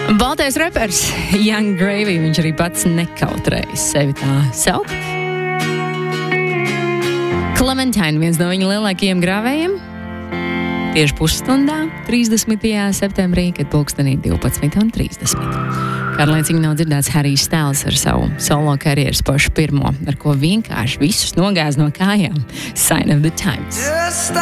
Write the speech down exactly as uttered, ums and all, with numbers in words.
Baltais repers Young Gravy, viņš arī pats nekautrējas sevi tā saukt. Clementine, viens no viņa lielākajiem grāvējiem, tieši pusstundā, trīsdesmitajā septembrī, kad pulkstenī divpadsmit un trīsdesmit. Kādu laiciņu nav dzirdēts Harijs Styles ar savu solo karjeras pašu pirmo, ar ko vienkārši visus nogāz no kājām. Sign of the Times.